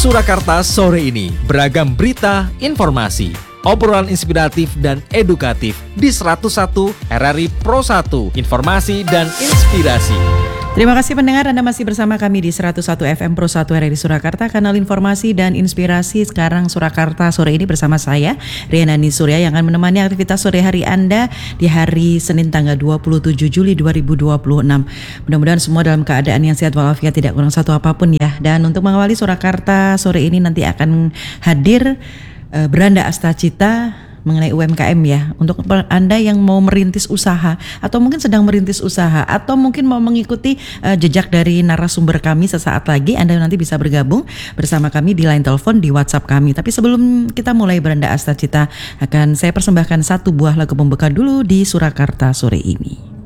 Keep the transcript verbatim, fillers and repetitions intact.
Surakarta sore ini, beragam berita, informasi, obrolan inspiratif dan edukatif di seratus satu R R I Pro satu, informasi dan inspirasi. Terima kasih pendengar, Anda masih bersama kami di seratus satu F M Pro satu R R I Surakarta, kanal informasi dan inspirasi. Sekarang Surakarta sore ini bersama saya, Rianani Surya, yang akan menemani aktivitas sore hari Anda di hari Senin tanggal dua puluh tujuh Juli dua ribu dua puluh enam. Mudah-mudahan semua dalam keadaan yang sehat walafiat, tidak kurang satu apapun ya. Dan untuk mengawali Surakarta sore ini nanti akan hadir uh, Beranda Astacita mengenai U M K M ya. Untuk Anda yang mau merintis usaha atau mungkin sedang merintis usaha atau mungkin mau mengikuti uh, jejak dari narasumber kami sesaat lagi, Anda nanti bisa bergabung bersama kami di line telepon, di WhatsApp kami. Tapi sebelum kita mulai, Beranda Astacita akan saya persembahkan satu buah lagu pembuka dulu di Surakarta sore ini.